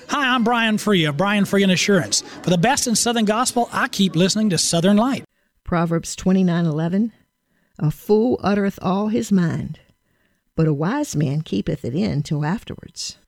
Hi, I'm Brian Free of Brian Free and Assurance. For the best in Southern Gospel, I keep listening to Southern Light. Proverbs 29:11. A fool uttereth all his mind, but a wise man keepeth it in till afterwards.